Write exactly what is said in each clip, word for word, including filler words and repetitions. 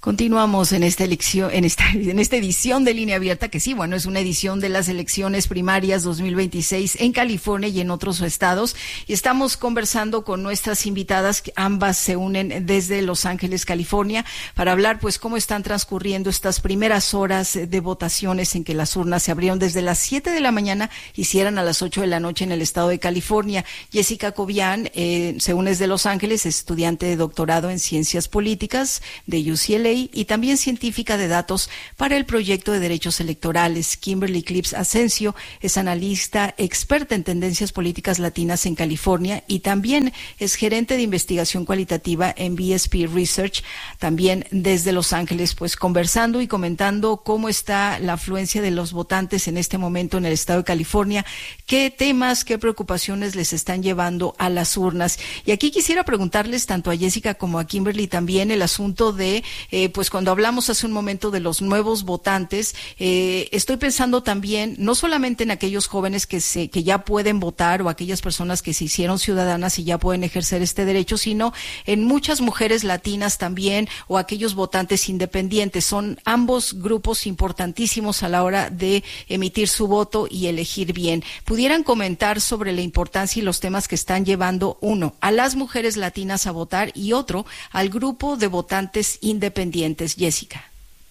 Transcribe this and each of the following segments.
Continuamos en esta elección, en esta, en esta edición de Línea Abierta, que sí, bueno, es una edición de las elecciones primarias dos mil veintiséis en California y en otros estados. Y estamos conversando con nuestras invitadas, que ambas se unen desde Los Ángeles, California, para hablar, pues, cómo están transcurriendo estas primeras horas de votaciones en que las urnas se abrieron desde las siete de la mañana y cierran a las ocho de la noche en el estado de California. Jessica Cobian eh, se une desde Los Ángeles, es estudiante de doctorado en Ciencias Políticas de U C L A y también científica de datos para el proyecto de derechos electorales. Kimberly Clips Asensio es analista experta en tendencias políticas latinas en California y también es gerente de investigación cualitativa en B S P Research, también desde Los Ángeles, pues conversando y comentando cómo está la afluencia de los votantes en este momento en el estado de California, qué temas, qué preocupaciones les están llevando a las urnas. Y aquí quisiera preguntarles tanto a Jessica como a Kimberly también el asunto de eh, pues cuando hablamos hace un momento de los nuevos votantes, eh, estoy pensando también no solamente en aquellos jóvenes que se que ya pueden votar o aquellas personas que se hicieron ciudadanas y ya pueden ejercer este derecho, sino en muchas mujeres latinas también o aquellos votantes independientes. Son ambos grupos importantísimos a la hora de emitir su voto y elegir bien. ¿Pudieran comentar sobre la importancia y los temas que están llevando, uno, a las mujeres latinas a votar y otro, al grupo de votantes independientes? Jessica.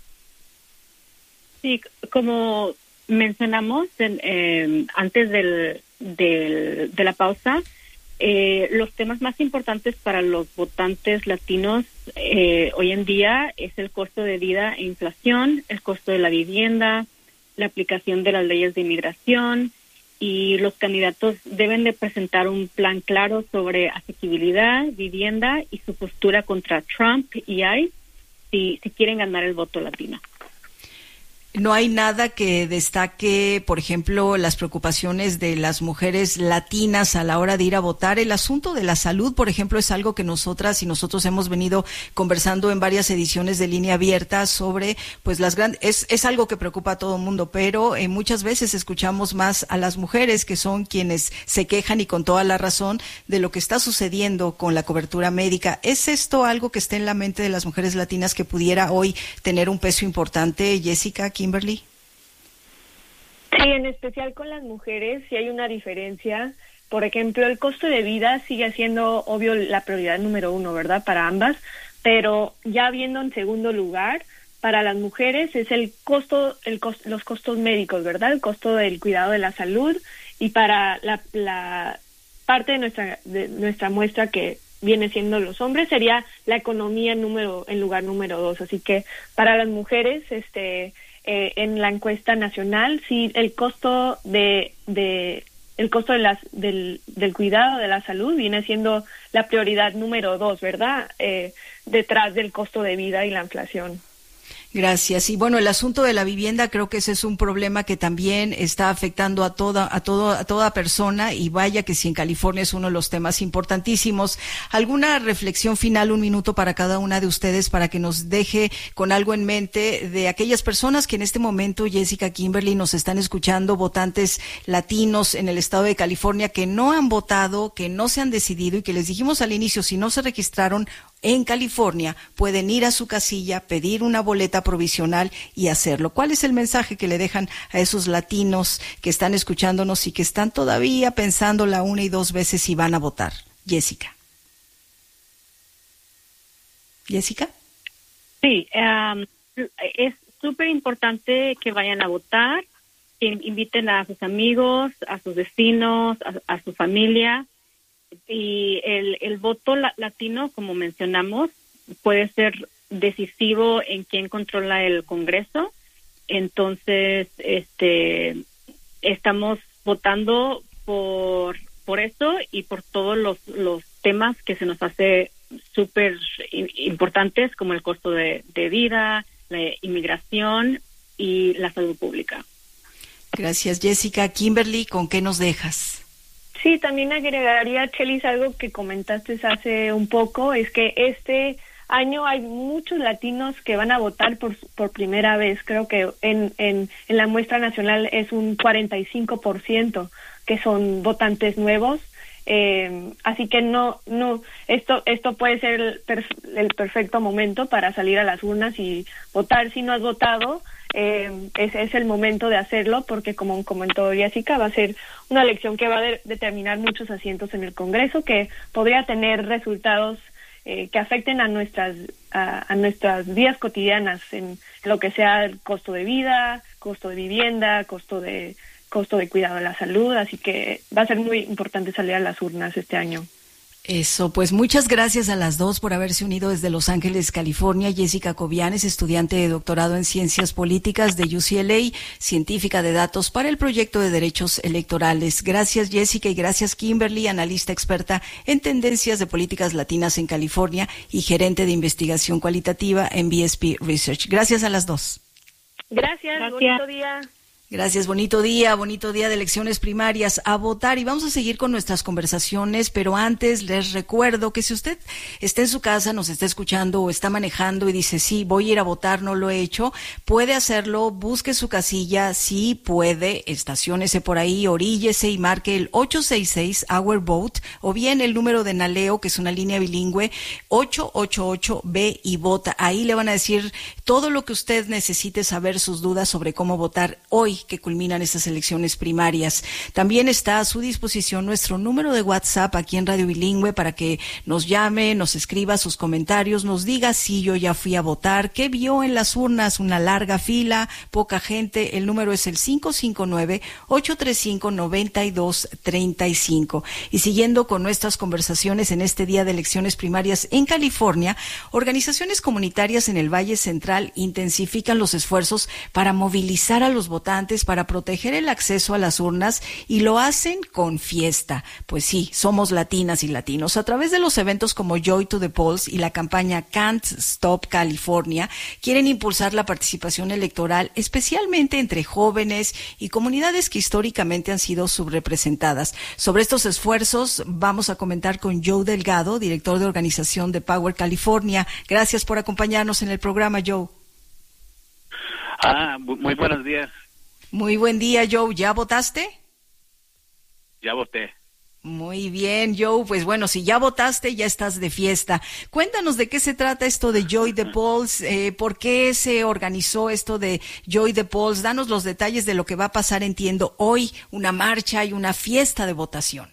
Sí, como mencionamos en, eh, antes del, del, de la pausa, eh, los temas más importantes para los votantes latinos eh, hoy en día es el costo de vida e inflación, el costo de la vivienda, la aplicación de las leyes de inmigración, y los candidatos deben de presentar un plan claro sobre asequibilidad, vivienda y su postura contra Trump y ICE si, si quieren ganar el voto latino. No hay nada que destaque, por ejemplo, las preocupaciones de las mujeres latinas a la hora de ir a votar. El asunto de la salud, por ejemplo, es algo que nosotras y nosotros hemos venido conversando en varias ediciones de Línea Abierta sobre, pues, las grandes, es, es algo que preocupa a todo el mundo, pero eh, muchas veces escuchamos más a las mujeres, que son quienes se quejan y con toda la razón de lo que está sucediendo con la cobertura médica. ¿Es esto algo que esté en la mente de las mujeres latinas que pudiera hoy tener un peso importante, Jessica, Kimberly? Sí, en especial con las mujeres sí hay una diferencia. Por ejemplo, el costo de vida sigue siendo, obvio, la prioridad número uno, ¿verdad?, para ambas, pero ya viendo en segundo lugar, para las mujeres es el costo, el costo, los costos médicos, ¿verdad?, el costo del cuidado de la salud, y para la, la parte de nuestra, de nuestra muestra que viene siendo los hombres, sería la economía número, en lugar número dos. Así que para las mujeres, este... Eh, en la encuesta nacional, sí, el costo de, de el costo de las del, del cuidado de la salud viene siendo la prioridad número dos, ¿verdad? Eh, detrás del costo de vida y la inflación. Gracias. Y bueno, el asunto de la vivienda, creo que ese es un problema que también está afectando a toda, a todo, a toda persona, y vaya que si en California es uno de los temas importantísimos. ¿Alguna reflexión final, un minuto para cada una de ustedes, para que nos deje con algo en mente de aquellas personas que en este momento, Jessica, Kimberly, nos están escuchando, votantes latinos en el estado de California que no han votado, que no se han decidido y que les dijimos al inicio, si no se registraron en California, pueden ir a su casilla, pedir una boleta provisional y hacerlo? ¿Cuál es el mensaje que le dejan a esos latinos que están escuchándonos y que están todavía pensando la una y dos veces si van a votar? Jessica. Jessica. Sí, um, es súper importante que vayan a votar, que inviten a sus amigos, a sus vecinos, a, a su familia. Y el, el voto la, latino, como mencionamos, puede ser decisivo en quién controla el Congreso. Entonces, este, estamos votando por por eso y por todos los, los temas que se nos hace súper importantes, como el costo de, de vida, la inmigración y la salud pública. Gracias, Jessica. Kimberly, ¿con qué nos dejas? Sí, también agregaría, Chelis, algo que comentaste hace un poco, es que este año hay muchos latinos que van a votar por por primera vez. Creo que en, en, en la muestra nacional es un cuarenta y cinco por ciento que son votantes nuevos. Eh, así que no, no, esto, esto puede ser el, perf- el perfecto momento para salir a las urnas y votar. Si no has votado, eh, ese es el momento de hacerlo, porque como comentó Jessica, va a ser una elección que va a de- determinar muchos asientos en el Congreso, que podría tener resultados eh, que afecten a nuestras, a, a nuestras vidas cotidianas, en lo que sea el costo de vida, costo de vivienda, costo de costo de cuidado de la salud, así que va a ser muy importante salir a las urnas este año. Eso, pues muchas gracias a las dos por haberse unido desde Los Ángeles, California. Jessica Cobianes, estudiante de doctorado en Ciencias Políticas de U C L A, científica de datos para el proyecto de derechos electorales. Gracias, Jessica, y gracias, Kimberly, analista experta en tendencias de políticas latinas en California y gerente de investigación cualitativa en B S P Research. Gracias a las dos. Gracias, Gracias. bonito día. Gracias, bonito día, bonito día de elecciones primarias, a votar, y vamos a seguir con nuestras conversaciones, pero antes les recuerdo que si usted está en su casa, nos está escuchando o está manejando y dice, sí, voy a ir a votar, no lo he hecho, puede hacerlo, busque su casilla, sí puede, estaciónese por ahí, oríllese y marque el ocho seis seis Our Vote, o bien el número de Naleo, que es una línea bilingüe, ocho ocho ocho ve y vota. Ahí le van a decir todo lo que usted necesite saber, sus dudas sobre cómo votar hoy, que culminan estas elecciones primarias. También está a su disposición nuestro número de WhatsApp aquí en Radio Bilingüe para que nos llame, nos escriba sus comentarios, nos diga si yo ya fui a votar, qué vio en las urnas, una larga fila, poca gente. El número es el cinco cinco nueve, ocho tres cinco, nueve dos tres cinco. Y siguiendo con nuestras conversaciones en este día de elecciones primarias en California, organizaciones comunitarias en el Valle Central intensifican los esfuerzos para movilizar a los votantes, para proteger el acceso a las urnas, y lo hacen con fiesta. Pues sí, somos latinas y latinos. A través de los eventos como Joy to the Polls y la campaña Can't Stop California, quieren impulsar la participación electoral, especialmente entre jóvenes y comunidades que históricamente han sido subrepresentadas. Sobre estos esfuerzos vamos a comentar con Joe Delgado, director de organización de Power California. Gracias por acompañarnos en el programa, Joe. Ah, muy buenos días. Muy buen día, Joe. ¿Ya votaste? Ya voté. Muy bien, Joe. Pues bueno, si ya votaste, ya estás de fiesta. Cuéntanos de qué se trata esto de Joy the Polls, eh, por qué se organizó esto de Joy the Polls. Danos los detalles de lo que va a pasar, entiendo, hoy, una marcha y una fiesta de votación.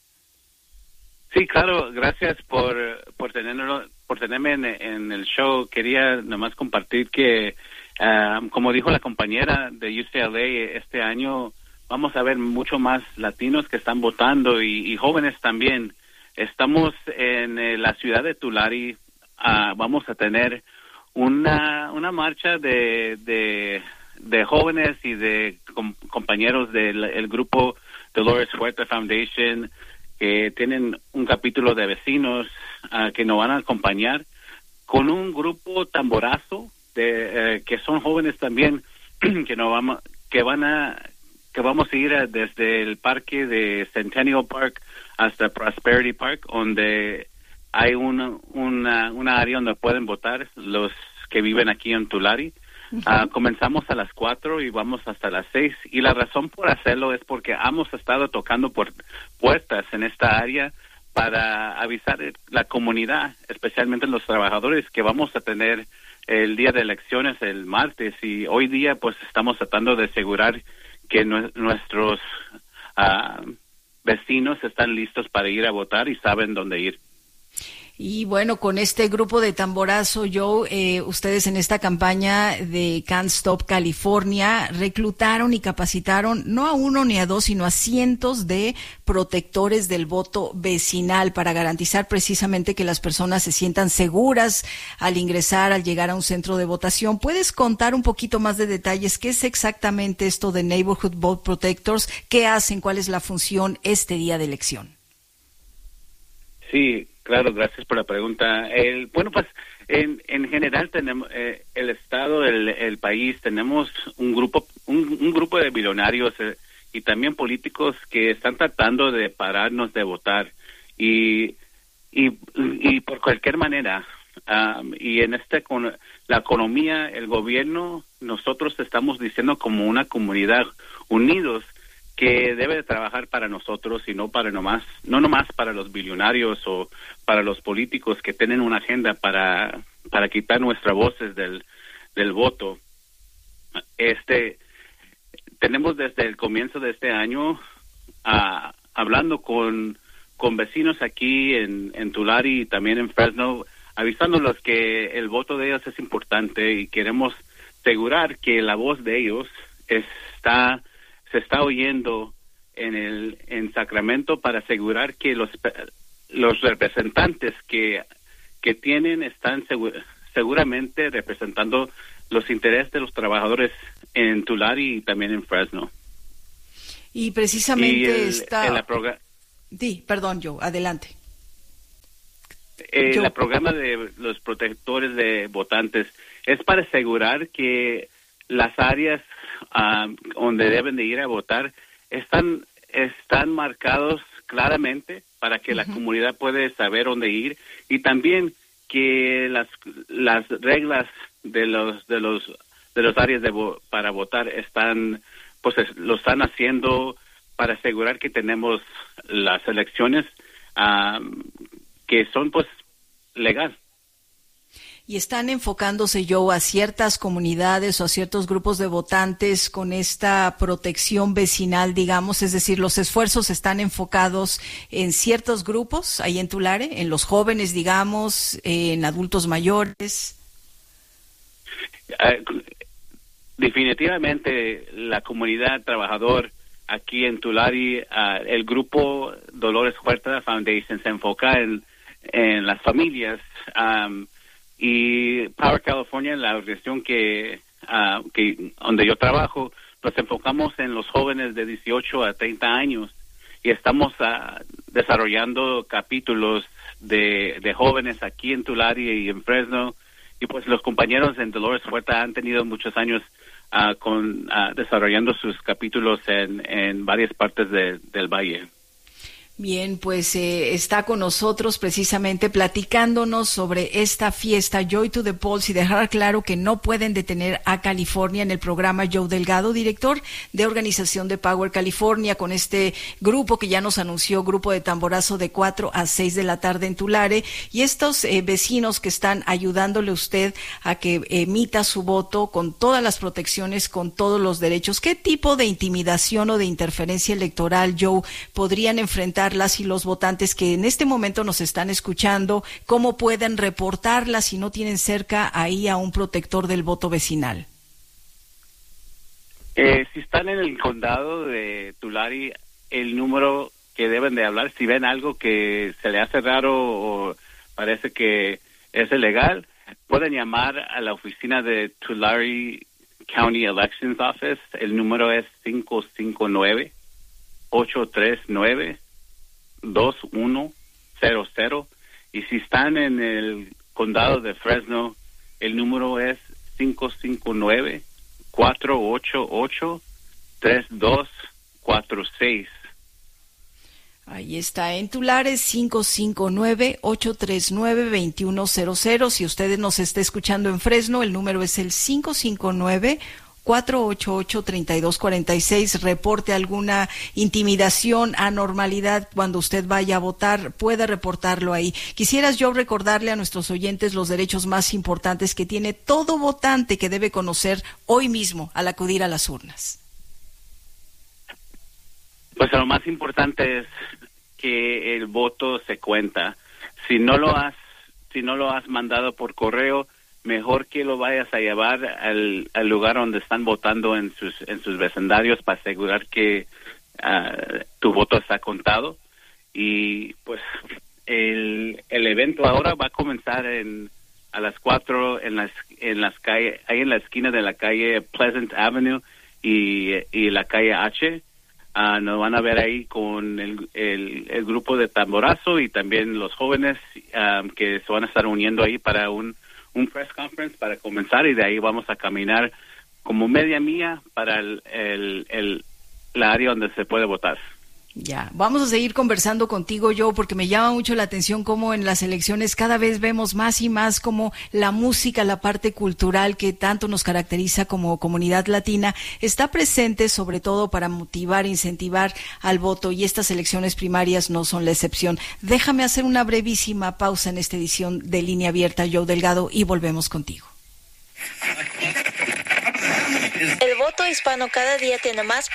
Sí, claro, gracias por por tenerlo, por tenerme en, en el show. Quería nomás compartir que Um, como dijo la compañera de U C L A, este año vamos a ver mucho más latinos que están votando y, y jóvenes también. Estamos en eh, la ciudad de Tulare, uh, vamos a tener una una marcha de de, de jóvenes y de com- compañeros del el grupo Dolores Huerta Foundation, que tienen un capítulo de vecinos uh, que nos van a acompañar con un grupo tamborazo de eh, que son jóvenes también que no vamos que van a que vamos a ir a, desde el parque de Centennial Park hasta Prosperity Park, donde hay una una una área donde pueden votar los que viven aquí en Tulare. Uh-huh. Uh, comenzamos a las cuatro y vamos hasta las seis, y la razón por hacerlo es porque hemos estado tocando por puertas en esta área para avisar a la comunidad, especialmente los trabajadores, que vamos a tener el día de elecciones el martes, y hoy día pues estamos tratando de asegurar que nu- nuestros uh, vecinos están listos para ir a votar y saben dónde ir. Y bueno, con este grupo de tamborazo, Joe, eh, ustedes en esta campaña de Can't Stop California reclutaron y capacitaron no a uno ni a dos, sino a cientos de protectores del voto vecinal para garantizar precisamente que las personas se sientan seguras al ingresar, al llegar a un centro de votación. ¿Puedes contar un poquito más de detalles? ¿Qué es exactamente esto de Neighborhood Vote Protectors? ¿Qué hacen? ¿Cuál es la función este día de elección? Sí, claro, gracias por la pregunta. El, bueno, pues en, en general tenemos eh, el estado, el, el país, tenemos un grupo, un, un grupo de millonarios eh, y también políticos que están tratando de pararnos de votar y y, y por cualquier manera. Um, y en este con la economía, el gobierno, nosotros estamos diciendo como una comunidad unidos que debe de trabajar para nosotros y no para nomás, no nomás para los billonarios o para los políticos que tienen una agenda para, para quitar nuestras voces del, del voto. Este, tenemos desde el comienzo de este año uh, hablando con, con vecinos aquí en, en Tulare y también en Fresno, avisándolos que el voto de ellos es importante y queremos asegurar que la voz de ellos está se está oyendo en el en Sacramento para asegurar que los los representantes que que tienen están segu- seguramente representando los intereses de los trabajadores en Tulare y también en Fresno. Y precisamente y el, está el progr- Sí, perdón, Joe, adelante. El Joe. programa de los protectores de votantes es para asegurar que las áreas um, donde deben de ir a votar están están marcados claramente para que uh-huh. la comunidad pueda saber dónde ir y también que las las reglas de los de los de los áreas de vo- para votar están pues es, lo están haciendo para asegurar que tenemos las elecciones um, que son pues legal. Y están enfocándose, yo, a ciertas comunidades o a ciertos grupos de votantes con esta protección vecinal, digamos, es decir, los esfuerzos están enfocados en ciertos grupos ahí en Tulare, en los jóvenes, digamos, en adultos mayores. Uh, definitivamente la comunidad trabajador aquí en Tulare, uh, el grupo Dolores Huerta Foundation se enfoca en, en las familias. Um, Y Power California, la organización que, uh, que donde yo trabajo, nos enfocamos en los jóvenes de dieciocho a treinta años y estamos uh, desarrollando capítulos de, de jóvenes aquí en Tulare y en Fresno. Y pues los compañeros en Dolores Huerta han tenido muchos años uh, con uh, desarrollando sus capítulos en, en varias partes de, del valle. Bien, pues eh, está con nosotros precisamente platicándonos sobre esta fiesta Joy to the Polls y dejar claro que no pueden detener a California en el programa Joe Delgado, director de organización de Power California, con este grupo que ya nos anunció, grupo de tamborazo de cuatro a seis de la tarde en Tulare, y estos eh, vecinos que están ayudándole a usted a que emita su voto con todas las protecciones, con todos los derechos. ¿Qué tipo de intimidación o de interferencia electoral, Joe, podrían enfrentar las y los votantes que en este momento nos están escuchando? ¿Cómo pueden reportarlas si no tienen cerca ahí a un protector del voto vecinal? Eh, si están en el condado de Tulare, el número que deben de hablar, si ven algo que se le hace raro o parece que es ilegal, pueden llamar a la oficina de Tulare County Elections Office. El número es cinco cinco nueve, ocho tres nueve, dos uno cero cero, y si están en el condado de Fresno, el número es cinco cinco nueve, cuatro ocho ocho, tres dos cuatro seis. Ahí está, en Tulare, cinco cinco nueve, ocho tres nueve, dos uno cero cero. Si usted nos está escuchando en Fresno, el número es el cinco cinco nueve, cuatro ocho ocho, tres dos cuatro seis. Reporte alguna intimidación, anormalidad cuando usted vaya a votar, puede reportarlo ahí. Quisieras yo recordarle a nuestros oyentes los derechos más importantes que tiene todo votante que debe conocer hoy mismo al acudir a las urnas. Pues lo más importante es que el voto se cuenta. Si no lo has, si no lo has mandado por correo, mejor que lo vayas a llevar al, al lugar donde están votando en sus en sus vecindarios para asegurar que uh, tu voto está contado. Y pues el, el evento ahora va a comenzar en a las cuatro en las en las calles, ahí en la esquina de la calle Pleasant Avenue y, y la calle H. Uh, nos van a ver ahí con el, el, el grupo de tamborazo y también los jóvenes um, que se van a estar uniendo ahí para un un press conference para comenzar, y de ahí vamos a caminar como media milla para el, el, el la área donde se puede votar. Ya, vamos a seguir conversando contigo, Joe, porque me llama mucho la atención cómo en las elecciones cada vez vemos más y más cómo la música, la parte cultural que tanto nos caracteriza como comunidad latina, está presente sobre todo para motivar, incentivar al voto, y estas elecciones primarias no son la excepción. Déjame hacer una brevísima pausa en esta edición de Línea Abierta, Joe Delgado, y volvemos contigo. El voto hispano cada día tiene más